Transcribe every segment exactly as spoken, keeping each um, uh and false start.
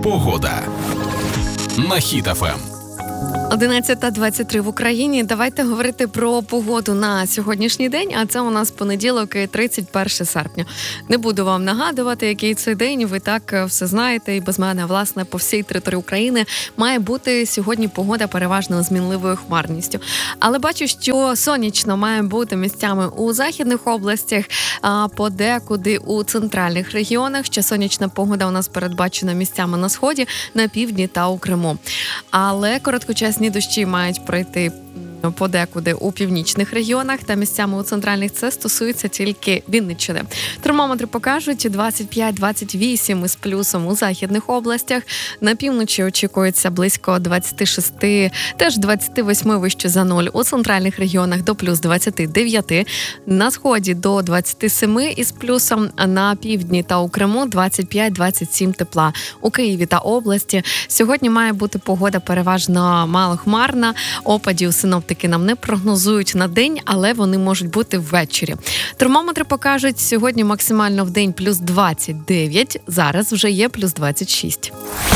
Погода на Хіт еф ем. одинадцята двадцять три в Україні. Давайте говорити про погоду на сьогоднішній день, а це у нас понеділок, тридцять перше серпня. Не буду вам нагадувати, який цей день, ви так все знаєте, і без мене, власне, по всій території України має бути сьогодні погода переважно змінливою хмарністю. Але бачу, що сонячно має бути місцями у західних областях, а подекуди у центральних регіонах. Ще сонячна погода у нас передбачена місцями на сході, на півдні та у Криму. Але короткочасні дощі мають пройти подекуди у північних регіонах та місцями у центральних. Це стосується тільки Вінниччини. Термометри покажуть двадцять п'ять двадцять вісім із плюсом у західних областях. На півночі очікується близько двадцять шість, теж двадцять вісім вище за нуль. У центральних регіонах до плюс двадцять дев'ять. На сході до двадцять сім із плюсом. На півдні та у Криму двадцять п'ять двадцять сім тепла. У Києві та області сьогодні має бути погода переважно малохмарна. Опадів синоптики нам не прогнозують на день, але вони можуть бути ввечері. Термометри покажуть сьогодні максимально в день плюс двадцять дев'ять, зараз вже є плюс двадцять шість.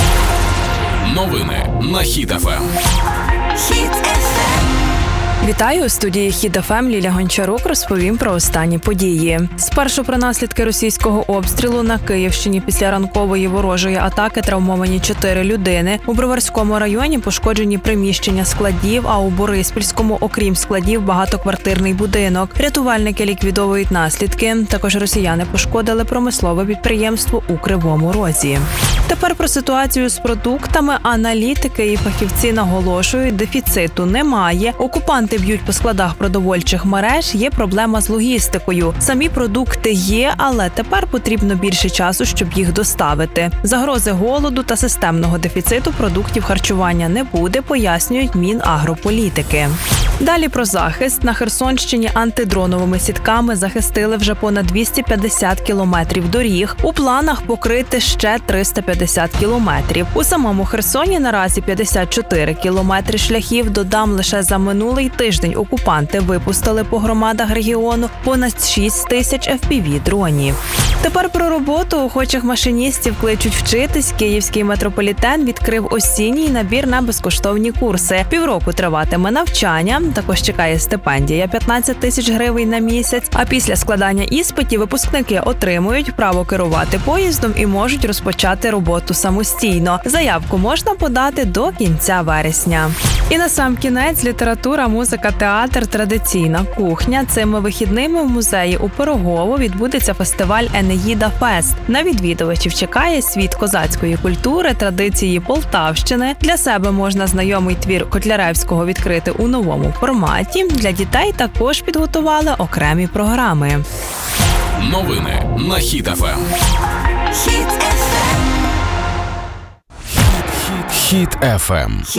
Новини на Хіт еф ем. Хіт еф ем. Вітаю, у студії Хіт еф ем Ліля Гончарук розповім про останні події. Спершу про наслідки російського обстрілу на Київщині. Після ранкової ворожої атаки травмовані чотири людини. У Броварському районі пошкоджені приміщення складів, а у Бориспільському, окрім складів, багатоквартирний будинок. Рятувальники ліквідовують наслідки. Також росіяни пошкодили промислове підприємство у Кривому Розі. Тепер про ситуацію з продуктами. Аналітики і фахівці наголошують, дефіциту немає. Окупанти б'ють по складах продовольчих мереж, є проблема з логістикою. Самі продукти є, але тепер потрібно більше часу, щоб їх доставити. Загрози голоду та системного дефіциту продуктів харчування не буде, пояснюють Мінагрополітики. Далі про захист. На Херсонщині антидроновими сітками захистили вже понад двісті п'ятдесят кілометрів доріг. У планах покрити ще триста п'ятдесят кілометрів. У самому Херсоні наразі п'ятдесят чотири кілометри шляхів. Додам, лише за минулий тиждень окупанти випустили по громадах регіону понад шість тисяч еф пі ві-дронів. Тепер про роботу. Охочих машиністів кличуть вчитись. Київський метрополітен відкрив осінній набір на безкоштовні курси. Півроку триватиме навчання. Також чекає стипендія п'ятнадцять тисяч гривень на місяць. А після складання іспитів випускники отримують право керувати поїздом і можуть розпочати роботу самостійно. Заявку можна подати до кінця вересня. І насамкінець література, музика, театр, традиційна кухня. Цими вихідними в музеї у Пирогово відбудеться фестиваль «Енеїда Фест». На відвідувачів чекає світ козацької культури, традиції Полтавщини. Для себе можна знайомий твір Котляревського відкрити у новому форматі. Для дітей також підготували окремі програми. Новини на Хіт еф ем. Хіт еф ем. Хіт еф ем.